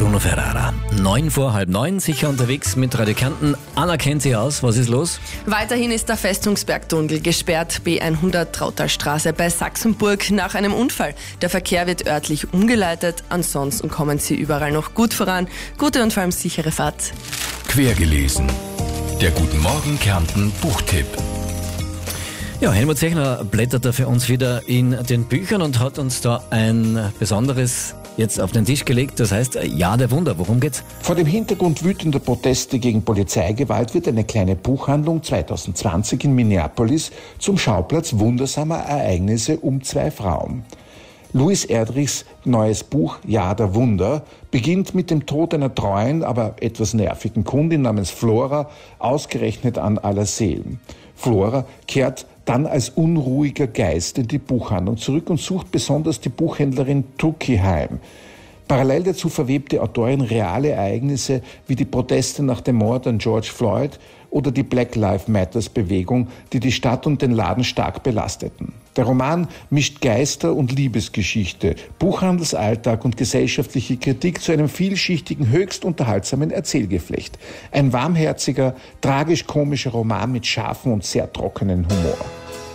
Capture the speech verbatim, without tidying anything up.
Bruno Ferrara. Neun vor halb neun, sicher unterwegs mit Radio Kärnten. Anna kennt sich aus. Was ist los? Weiterhin ist der Festungsbergtunnel gesperrt, B hundert Trautalstraße bei Sachsenburg nach einem Unfall. Der Verkehr wird örtlich umgeleitet, ansonsten kommen Sie überall noch gut voran. Gute und vor allem sichere Fahrt. Quergelesen. Der Guten Morgen Kärnten Buchtipp. Ja, Helmut Zechner blättert da für uns wieder in den Büchern und hat uns da ein besonderes jetzt auf den Tisch gelegt. Das heißt, Jahr der Wunder. Worum geht's? Vor dem Hintergrund wütender Proteste gegen Polizeigewalt wird eine kleine Buchhandlung zwanzig zwanzig in Minneapolis zum Schauplatz wundersamer Ereignisse um zwei Frauen. Louis Erdrichs neues Buch Jahr der Wunder beginnt mit dem Tod einer treuen, aber etwas nervigen Kundin namens Flora, ausgerechnet an Allerseelen. Flora kehrt dann als unruhiger Geist in die Buchhandlung zurück und sucht besonders die Buchhändlerin Tuki heim. Parallel dazu verwebt die Autorin reale Ereignisse wie die Proteste nach dem Mord an George Floyd oder die Black Lives Matters Bewegung, die die Stadt und den Laden stark belasteten. Der Roman mischt Geister- und Liebesgeschichte, Buchhandelsalltag und gesellschaftliche Kritik zu einem vielschichtigen, höchst unterhaltsamen Erzählgeflecht. Ein warmherziger, tragisch-komischer Roman mit scharfem und sehr trockenen Humor.